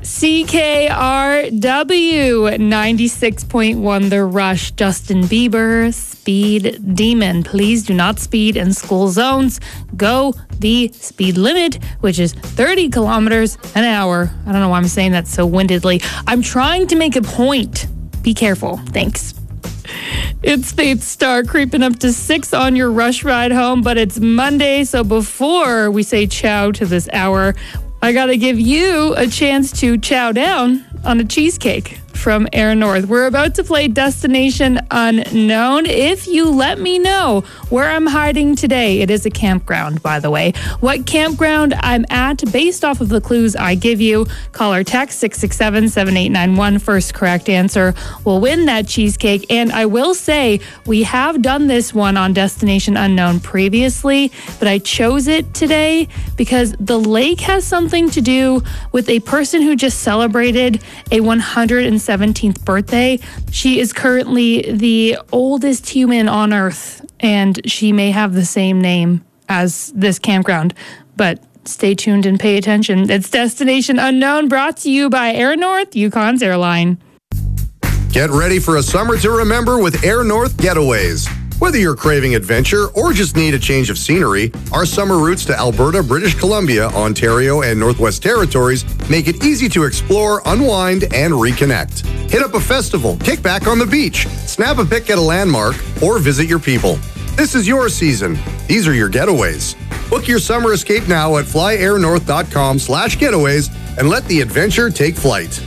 CKRW 96.1 The Rush. Justin Bieber, Speed Demon. Please do not speed in school zones. Go the speed limit, which is 30 kilometers an hour. I don't know why I'm saying that so windedly. I'm trying to make a point. Be careful. Thanks. It's Faith Star creeping up to 6 on your rush ride home, but it's Monday, so before we say ciao to this hour, I gotta give you a chance to chow down on a cheesecake from Air North. We're about to play Destination Unknown. If you let me know where I'm hiding today, it is a campground, by the way. What campground I'm at based off of the clues I give you, call or text 667-7891. First correct answer will win that cheesecake. And I will say, we have done this one on Destination Unknown previously, but I chose it today because the lake has something to do with a person who just celebrated a 117th birthday. She is currently the oldest human on Earth, and she may have the same name as this campground. But stay tuned and pay attention. It's Destination Unknown, brought to you by Air North, Yukon's airline. Get ready for a summer to remember with Air North Getaways. Whether you're craving adventure or just need a change of scenery, our summer routes to Alberta, British Columbia, Ontario, and Northwest Territories make it easy to explore, unwind, and reconnect. Hit up a festival, kick back on the beach, snap a pic at a landmark, or visit your people. This is your season. These are your getaways. Book your summer escape now at flyairnorth.com/getaways and let the adventure take flight.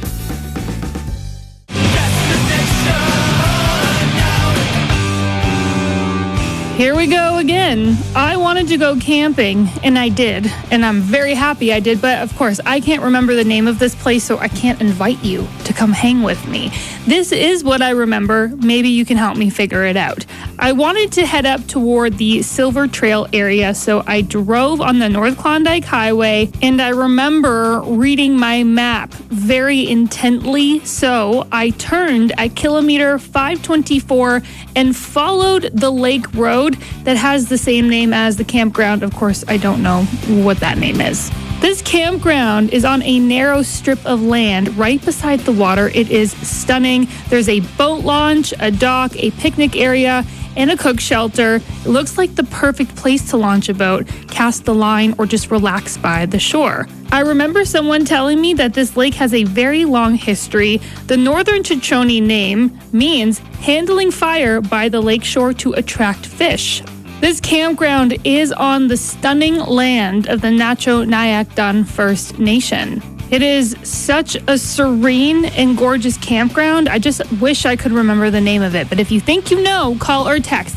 Here we go again. I wanted to go camping, and I did. And I'm very happy I did. But of course, I can't remember the name of this place, so I can't invite you to come hang with me. This is what I remember. Maybe you can help me figure it out. I wanted to head up toward the Silver Trail area, so I drove on the North Klondike Highway, and I remember reading my map very intently. So I turned at kilometer 524 and followed the lake road that has the same name as the campground. Of course, I don't know what that name is. This campground is on a narrow strip of land right beside the water. It is stunning. There's a boat launch, a dock, a picnic area, and a cook shelter. It looks like the perfect place to launch a boat, cast the line, or just relax by the shore. I remember someone telling me that this lake has a very long history. The Northern Shoshone name means handling fire by the lakeshore to attract fish. This campground is on the stunning land of the Nacho-Nyack Dun First Nation. It is such a serene and gorgeous campground. I just wish I could remember the name of it. But if you think you know, call or text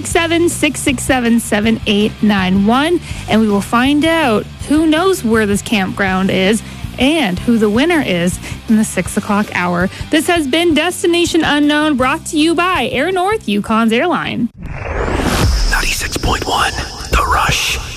867-667-7891, and we will find out who knows where this campground is and who the winner is in the 6 o'clock hour. This has been Destination Unknown, brought to you by Air North, Yukon's airline. 96.1 The Rush.